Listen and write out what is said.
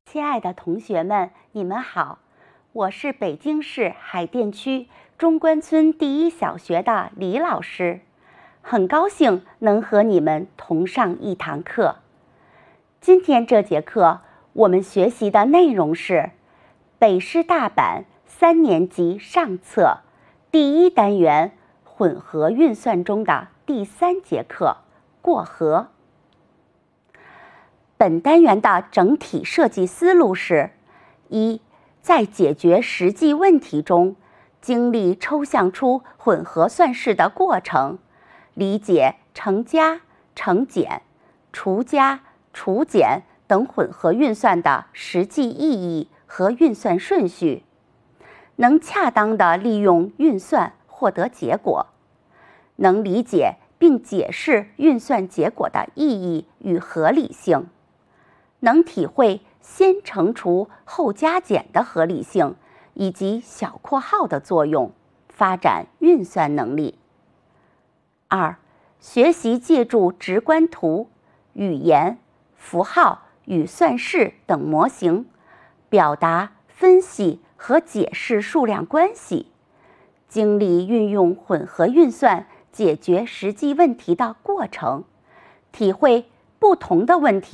亲爱的同学们，你们好，我是北京市海淀区中关村第一小学的李老师，很高兴能和你们同上一堂课。今天这节课我们学习的内容是北师大版3年级上册第1单元混合运算中的第3节课过河。本单元的整体设计思路是：一，在解决实际问题中，经历抽象出混合算式的过程，理解乘加、乘减、除加、除减等混合运算的实际意义和运算顺序，能恰当地利用运算获得结果，能理解并解释运算结果的意义与合理性，能体会先乘除后加减的合理性以及小括号的作用，发展运算能力。2. 学习借助直观图、语言、符号与算式等模型，表达、分析和解释数量关系，经历运用混合运算解决实际问题的过程，体会不同的问题